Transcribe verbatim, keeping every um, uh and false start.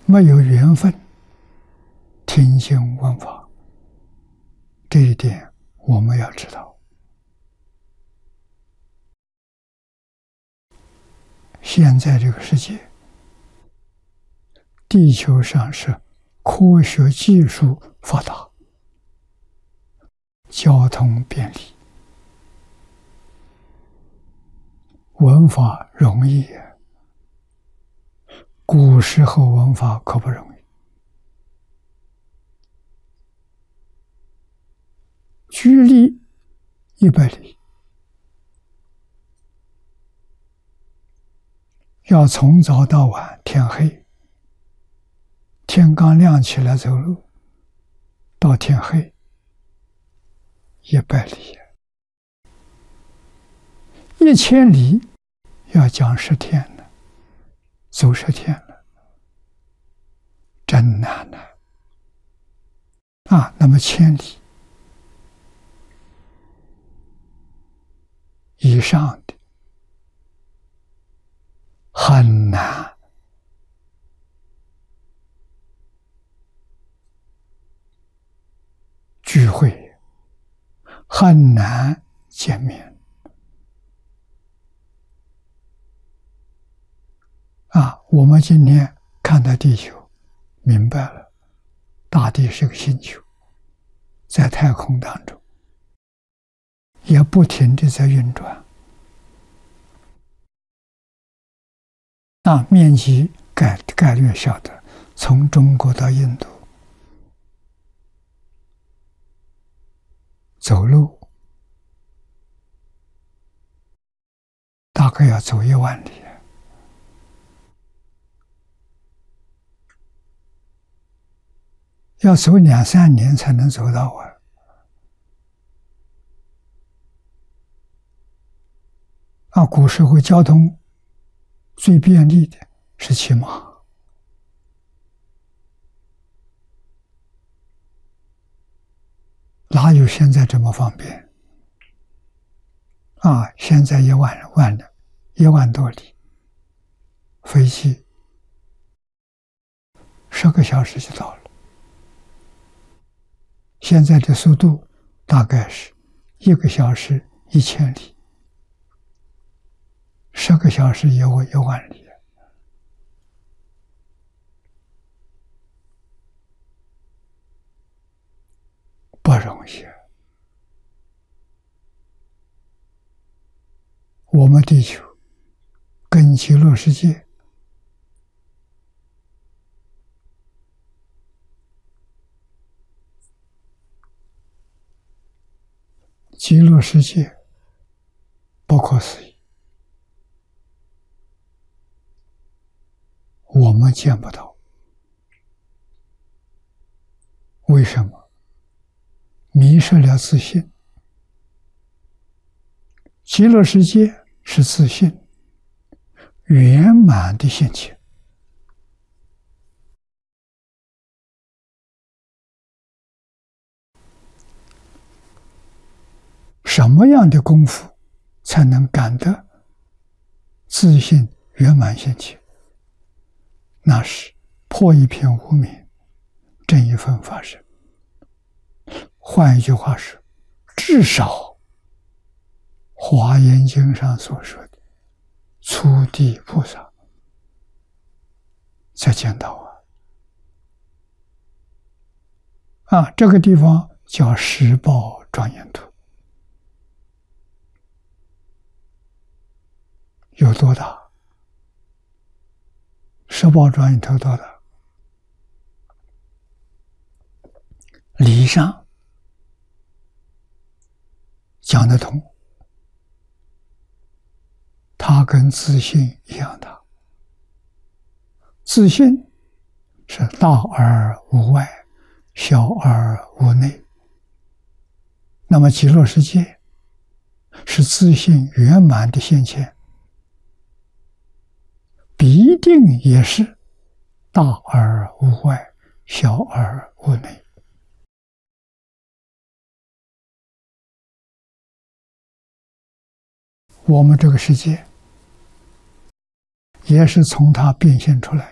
没有缘分听经闻法，这一点我们要知道。现在这个世界，地球上是科学技术发达，交通便利，文法容易，古时候文法可不容易。距离一百里，要从早到晚，天黑，天刚亮起来走路，到天黑，一百里，一千里要讲十天了，走十天了，真难呐！啊，那么千里以上的很难。聚会很难见面啊！我们今天看到地球，明白了，大地是个星球，在太空当中，也不停地在运转。啊，面积概概略晓得，从中国到印度，走路大概要走一万里，要走两三年才能走到啊！啊，古时候交通最便利的是骑马，哪有现在这么方便？啊，现在一万万了，一万多里，飞机十个小时就到了。现在的速度大概是一个小时一千里，十个小时也有一万里，不容易。我们地球跟极乐世界极乐世界不可思议，我们见不到。为什么？迷失了自信。极乐世界是自信圆满的心情。什么样的功夫才能感得自信圆满心情？那是破一片无明，正一分法身。换一句话说，至少华严经上所说的初地菩萨才见到啊！啊，这个地方叫十报庄严图，有多大？十报庄严图多大？理上讲得通，它跟自信一样大。自信是大而无外，小而无内。那么极乐世界是自信圆满的现前，必定也是大而无外，小而无内。我们这个世界也是从它变现出来